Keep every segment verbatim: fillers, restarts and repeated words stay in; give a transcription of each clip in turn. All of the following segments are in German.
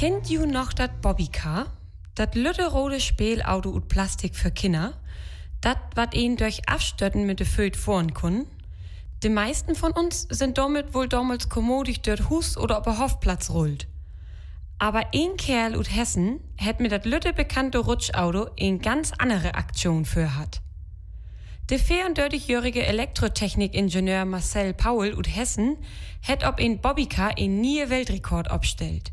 Kennt you noch dat Bobbycar? Dat lütterode Spielauto ut Plastik für Kinder? Dat, wat ihn durch Afstötten mit de Föt fahren können? Die meisten von uns sind damit wohl damals kommodig dort Hus oder ob er Hofplatz rollt. Aber ein Kerl ut Hessen hätt mit dat lütte bekannte Rutschauto ein ganz andere Aktion für hat. Der vierunddreißigjährige Elektrotechnikingenieur Marcel Paul ut Hessen hätt ob ein Bobbycar ein nie Weltrekord obstellt.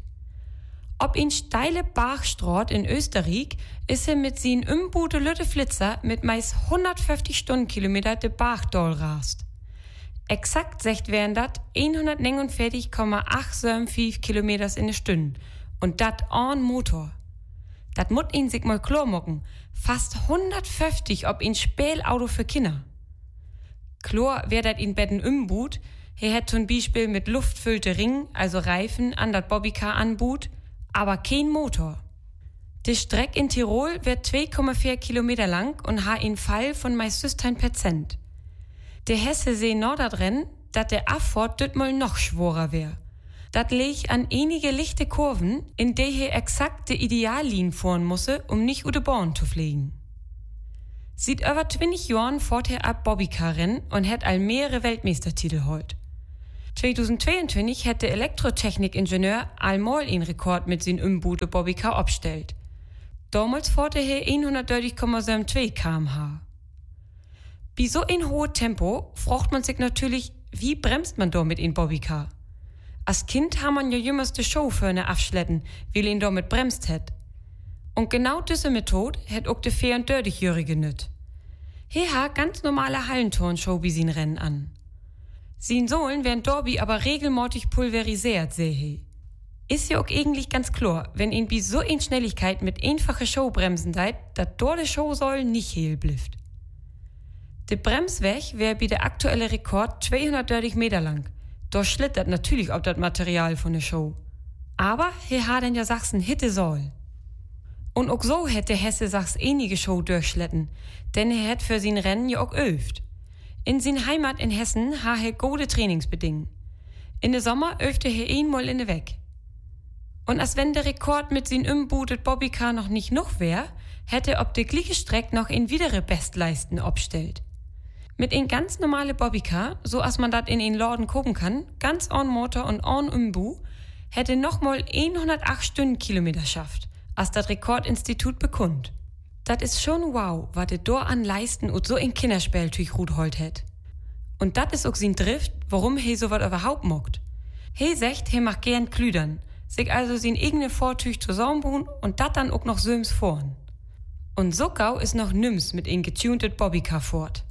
Ob ein steile Bachstraat in Österreich ist er mit sin umbute lütte Flitzer mit meist hundertfünfzig Stundenkilometer de Bachdal rast. Exakt sagt wären dat hundertneunundvierzig Komma achthundertfünfundsiebzig Kilometer in der Stunde. Und dat an Motor. Dat mut ihn sich mal klar mocken. Fast hundertfünfzig ob ein Spielauto für Kinder. Klar wär dat in Betten umbut. Er hätt zum Beispiel mit luftfüllte Ring, also Reifen, an dat Bobbycar anbut, aber kein Motor. Die Strecke in Tirol wird zwei Komma vier Kilometer lang und ha einen Fall von meist sechzehn Prozent. Der Hesse seh noch da drin, dat der Affort düt mal noch schworer wär. Dat leg an einige lichte Kurven, in der he exakt de Ideallin fahren musse, um nicht u de Bahn zu fliegen. Sieht über zwanzig Jahren fort er ab Bobbycar-Rennen und hätt all mehrere Weltmeistertitel holt. zweitausendzweiundzwanzig hätte Elektrotechnikingenieur allmal einen Rekord mit sin Umbute Bobbycar obstellt. Damals fort er hundertdreißig Komma zweiundsiebzig Kilometer pro Stunde. Bei so ein hohes Tempo fragt man sich natürlich, wie bremst man da mit in Bobbycar? Als Kind haben man ja jümmers de Chauffeure abschletten, weil ihn damit bremst hätt. Und genau diese Methode hätt auch de vierunddreißigjährige nüt. He ha ganz normale Hallenturnshow bei sin Rennen an. Sin Sohlen werden Dorby aber regelmäßig pulverisiert, seh he. Ist ja auch eigentlich ganz klar, wenn ihn bei so ein Schnelligkeit mit einfache Showbremsen seid, dat dort de Showsäule nicht heil blifft. Der Bremsweg wäre bei der aktuelle Rekord zweihundertdreißig Meter lang. Da schlittert natürlich auch das Material von der Show. Aber hier hat denn ja Sachsen Hitte soll. Und auch so hätte Hesse Sachs einige Show durchschlitten, denn er hätt für sin Rennen ja auch öft. In sin Heimat in Hessen ha er gute Trainingsbedingungen. In der Sommer öfte er einmal in der Weg. Und als wenn der Rekord mit sin umbutet Bobbycar noch nicht noch wär, hätte ob der gleiche Streck noch in widere Bestleisten obstellt. Mit ein ganz normale Bobbycar, so als man dat in ein Laden gucken kann, ganz on Motor und on Umbu, hätte nochmal hundertacht Stundenkilometer schafft, als das Rekordinstitut bekundt. Dat is schon wow, wat de dor an leisten und so ein Kinderspieltüch Ruth holt hätt. Und dat is auch sin Drift, warum he so wat überhaupt mockt. He secht, he macht gern klüdern, sich also sin eigene Vortüch zusammenbauen und dat dann auch noch söms vorn. Und so gau is noch nims mit ein getuntet Bobbycar fort.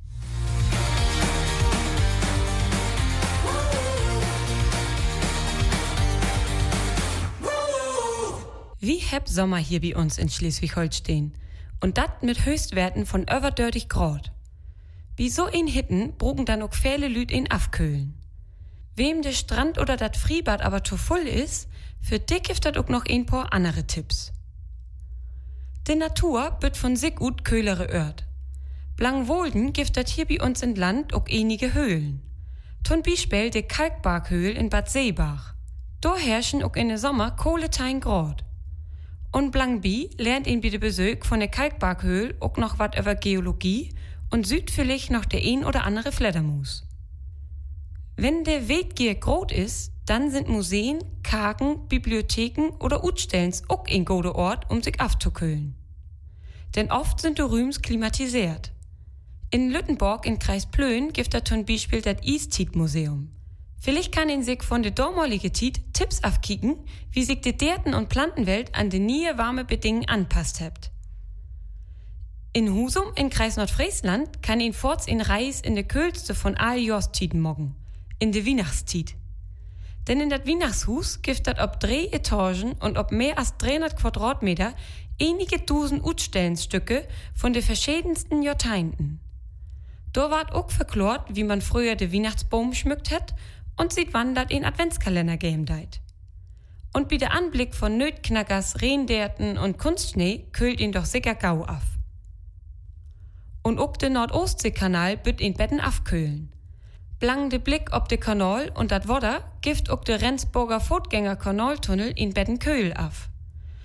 Wie heb Sommer hier bei uns in Schleswig-Holstein. Und dat mit Höchstwerten von über dreißig Grad. Wie so ein Hitten brugen dann auch viele Lüt in afkühlen. Wem der Strand oder dat Freibad aber zu voll is, für dick gibt dat auch noch ein paar andere Tipps. Die Natur büt von sich gut köhlere Ört. Blangwolden gibt dat hier bei uns in Land auch einige Höhlen. Zum Beispiel de Kalkbarkhöhl in Bad Seebach. Da herrschen auch in der Sommer kohletein Grad. Und Blangby lernt ihn bei dem Besuch von der Kalkbarkhöhl auch noch wat über Geologie und süd vielleicht noch der ein oder andere Fledermus. Wenn der Weitgier groß ist, dann sind Museen, Kaken, Bibliotheken oder Utstellens auch ein guter Ort, um sich aufzukühlen. Denn oft sind die Rüms klimatisiert. In Lüttenborg in Kreis Plön gibt da zum Beispiel das Eastied-Museum. Vielleicht kann ihn sich von der dormalige Tiet Tipps aufkicken, wie sich die Derten- und Plantenwelt an die nie warme Bedingungen anpasst habt. In Husum in Kreis Nordfriesland kann ihn forts in Reis in der Kühlste von all Jostiden moggen, in der Weihnachtstiet. Denn in dat Weihnachtshus gibt dat ob drei Etagen und ob mehr als dreihundert Quadratmeter einige Dusen Utstellensstücke von de verschiedensten Jahrtausenden. Da ward auch verklort, wie man früher de Weihnachtsbaum schmückt hat und sieht wann dat in Adventskalender geben deit. Und bei der Anblick von Nötknackers, Rehndärten und Kunstschnee kühlt ihn doch sicher gau af. Und auch der Nordostseekanal büt ihn Betten afkühlen. Blang de Blick ob de Kanal und dat Wodder gift auch de Rendsburger Fotgänger-Kanaltunnel in Betten kühl af.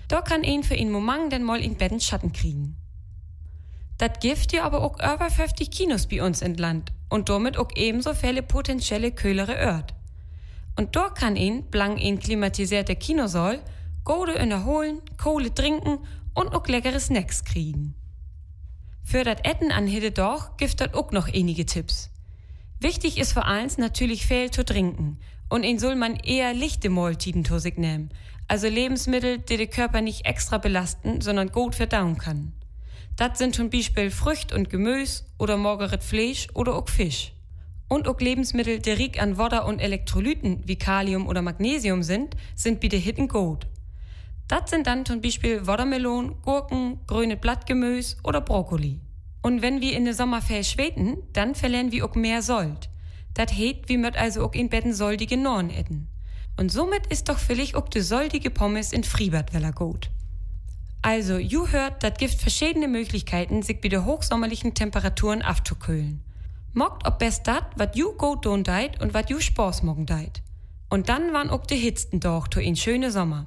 Da kann een für ihn Moment dann mal in Betten Schatten kriegen. Dat gibt ja aber auch über fünfzig Kinos bei uns in Land und damit auch ebenso viele potenzielle köhlere Ört. Und da kann ihn, blang ihn klimatisierte Kinosaal, gute erholen, Kohle trinken und auch leckere Snacks kriegen. Für dat Etten an Hiddedorf gibt dat auch noch einige Tipps. Wichtig ist vor allem natürlich viel zu trinken und ihn soll man eher lichte Mahltiden zu sich nehmen, also Lebensmittel, die den Körper nicht extra belasten, sondern gut verdauen kann. Das sind zum Beispiel Früchte und Gemüse oder mageres Fleisch oder auch Fisch. Und auch Lebensmittel, die reich an Wasser und Elektrolyten wie Kalium oder Magnesium sind, sind bei der Hitten gut. Das sind dann zum Beispiel Watermelon, Gurken, grüne Blattgemüse oder Brokkoli. Und wenn wir in der Sommerferien schweten, dann verlieren wir auch mehr Sold. Das heißt, wir möcht also auch in Betten soldige Norn essen. Und somit ist doch vielleicht auch die soldige Pommes in Friebert weller gut. Also, you hört, dat gibt verschiedene Möglichkeiten, sich bei den hochsommerlichen Temperaturen abzukühlen. Mogt ob best dat, wat you gut tun deit und wat you Spaß mogen deit. Und dann waren auch die hitzten doch to in schöne Sommer.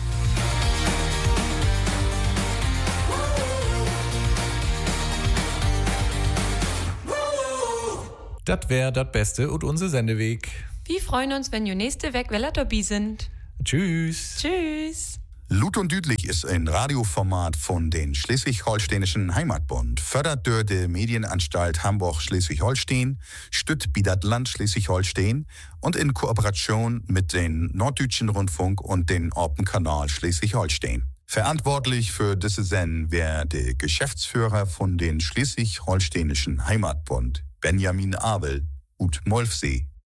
Das wär das Beste und unser Sendeweg. Wir freuen uns, wenn ihr nächste Weg weller dabei sind. Tschüss. Tschüss. Lut und Düdlich ist ein Radioformat von den Schleswig-Holsteinischen Heimatbund, fördert durch die Medienanstalt Hamburg-Schleswig-Holstein, stützt bei das Land Schleswig-Holstein und in Kooperation mit den Norddeutschen Rundfunk und den Orpenkanal Schleswig-Holstein. Verantwortlich für diese Sendung wäre der Geschäftsführer von den Schleswig-Holsteinischen Heimatbund, Benjamin Abel, ut Molfsee.